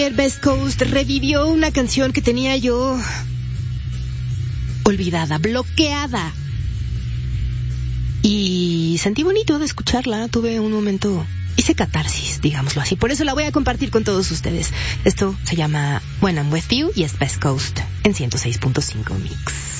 Best Coast revivió una canción que tenía yo olvidada, bloqueada. Y sentí bonito de escucharla. Tuve un momento, hice catarsis, digámoslo así. Por eso la voy a compartir con todos ustedes. Esto se llama When I'm With You y es Best Coast en 106.5 Mix.